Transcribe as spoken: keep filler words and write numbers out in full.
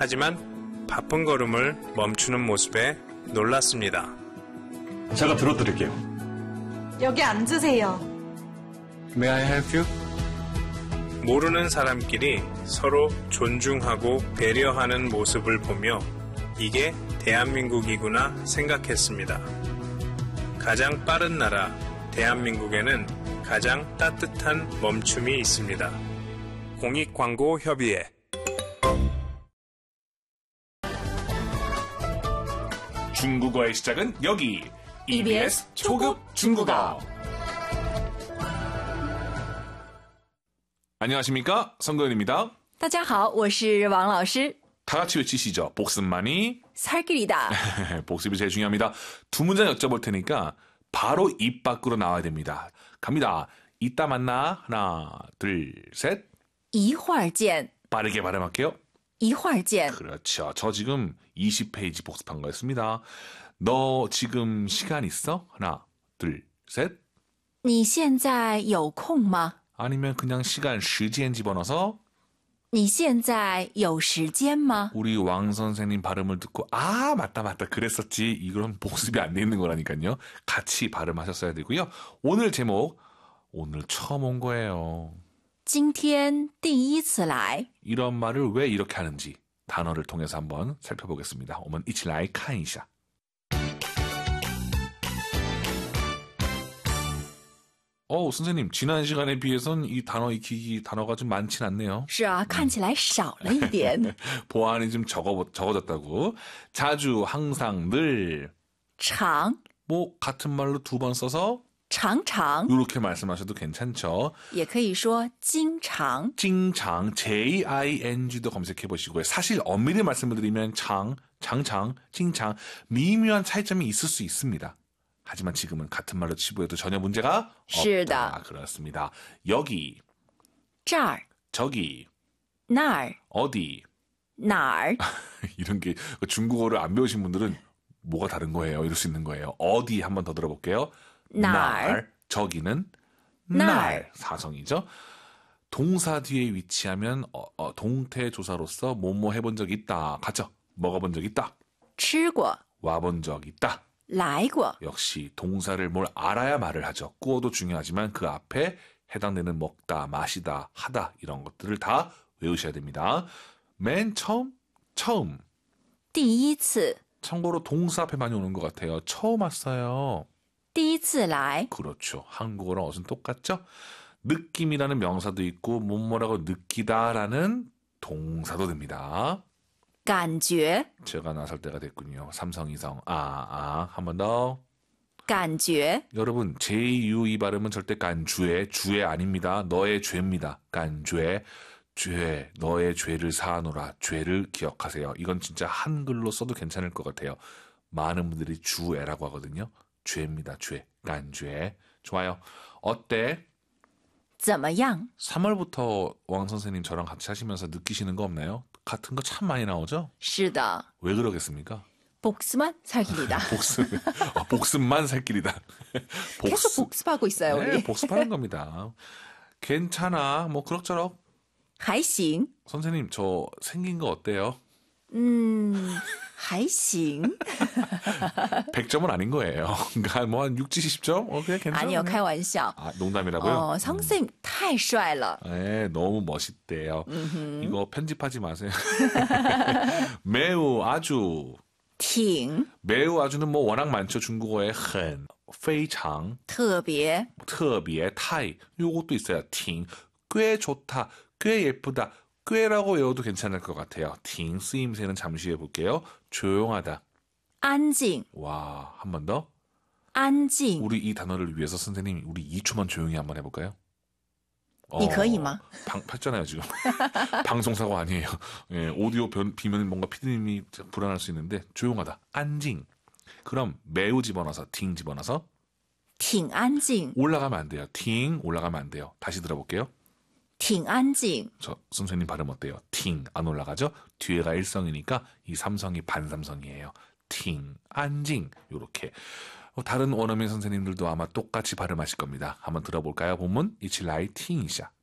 하지만 바쁜 걸음을 멈추는 모습에 놀랐습니다. 제가 들어드릴게요. 여기 앉으세요. May I help you? 모르는 사람끼리 서로 존중하고 배려하는 모습을 보며 이게 대한민국이구나 생각했습니다. 가장 빠른 나라 대한민국에는 가장 따뜻한 멈춤이 있습니다. 공익광고협의회 중국어의 시작은 여기 이비에스 초급 중국어. 안녕하십니까, 성도연입니다. 大家好，我是王老师。 다 같이 외치시죠. 복습만이 살길이다. 복습이 제일 중요합니다. 두 문장 여쭤볼 테니까 바로 입 밖으로 나와야 됩니다. 갑니다. 이따 만나. 하나, 둘, 셋. 一会儿见. 빠르게 발음할게요. 一会儿见. 그렇죠. 저 지금 이십 페이지 복습한 거였습니다. 너 지금 시간 있어? 하나, 둘, 셋. 你现在有空吗? 아니면 그냥 시간, 시간 집어넣어서 你现在有时间吗? 우리 왕 선생님 발음을 듣고 아 맞다 맞다 그랬었지. 이건 복습이 안 돼 있는 거라니까요. 같이 발음하셨어야 되고요. 오늘 제목 오늘 처음 온 거예요. 今天第一次来. 이런 말을 왜 이렇게 하는지 단어를 통해서 한번 살펴보겠습니다. 我们一起来看一下. 어, 선생님, 지난 시간에 비해선 이 단어 익히기 단어가 좀 많진 않네요. 是啊，看起来少了一点. 보안이 좀 적어, 적어졌다고. 자주, 항상, 늘. 长. 뭐, 같은 말로 두 번 써서 常常. 이렇게 말씀하셔도 괜찮죠. 也可以说经常. 찡장, 제이 아이 엔 지도 검색해 보시고요. 사실 엄밀히 말씀을 드리면 장, 장장, 찡장, 미묘한 차이점이 있을 수 있습니다. 하지만 지금은 같은 말로 치부해도 전혀 문제가 없다. 그렇습니다. 여기, 这儿, 저기, 那儿, 어디, 哪儿. 이런 게 중국어를 안 배우신 분들은 뭐가 다른 거예요? 이럴 수 있는 거예요. 어디 한번 더 들어볼게요. 날, 저기는 날, 날. 사성이죠. 동사 뒤에 위치하면 어, 어, 동태조사로서 뭐뭐 해본 적 있다. 가죠. 먹어본 적 있다. 吃过, 와본 적 있다. 来过. 역시 동사를 뭘 알아야 말을 하죠. 꾸어도 중요하지만 그 앞에 해당되는 먹다, 마시다, 하다 이런 것들을 다 외우셔야 됩니다. 맨 처음, 처음. 第一次. 참고로 동사 앞에 많이 오는 것 같아요. 처음 왔어요. 第一次来. 그렇죠. 한국어랑 어순 똑같죠? 느낌이라는 명사도 있고 뭐뭐라고 느끼다라는 동사도 됩니다. 感觉. 제가 나설 때가 됐군요. 삼성이성. 아, 아. 한 번 더. 感觉. 여러분, 제이 유 이 발음은 절대 간주에, 주에 아닙니다. 너의 죄입니다. 간주에, 죄, 너의 죄를 사하노라. 죄를 기억하세요. 이건 진짜 한글로 써도 괜찮을 것 같아요. 많은 분들이 주애라고 하거든요. 죄입니다. 죄. 간죄. 좋아요. 어때? 怎么样? 삼월부터 왕 선생님 저랑 같이 하시면서 느끼시는 거 없나요? 같은 거 참 많이 나오죠? 是的. 왜 그러겠습니까? 복습만 살길이다. 복습. 아, 복습만 살 길이다. 복습. 계속 복습하고 있어요, 우리. 네, 복습하는 겁니다. 괜찮아. 뭐 그럭저럭. 还行. 선생님, 저 생긴 거 어때요? 음, 还行. 백 점은 아닌 거예요. 그러니까 뭐 한 육, 칠 점? 어, 그냥 괜찮아요. 아니요, 开玩笑. 아, 농담이라고요? 어, 성쌤 太帅了. 네, 너무 멋있대요. 음흠. 이거 편집하지 마세요. 매우, 아주. 挺. 매우, 아주는 뭐 워낙 많죠. 중국어에 很, 非常, 特别. 特别, 타이. 요것도 있어요. 挺, 꽤 좋다, 꽤 예쁘다. 꽤라고 외워도 괜찮을 것 같아요. 挺 쓰임새는 잠시 해볼게요. 조용하다. 安静. 와, 한 번 더. 安静. 우리 이 단어를 위해서 선생님, 우리 이 초만 조용히 한번 해볼까요? 你可以吗? 방, 했잖아요, 지금. 방송사고 아니에요. 예, 오디오 변, 비면 뭔가 피디님이 불안할 수 있는데, 조용하다. 안징. 그럼 매우 집어넣어서, 팅 집어넣어서. 挺安静. 올라가면 안 돼요. 팅 올라가면 안 돼요. 다시 들어볼게요. 挺安静. 저 선생님 발음 어때요? 팅 안 올라가죠? 뒤에가 일성이니까 이 삼성이 반삼성이에요. 팅, 안징 요렇게. 다른 원어민 선생님들도 아마 똑같이 발음하실 겁니다. 한번 들어볼까요? 본문 이치 라이 팅이샤.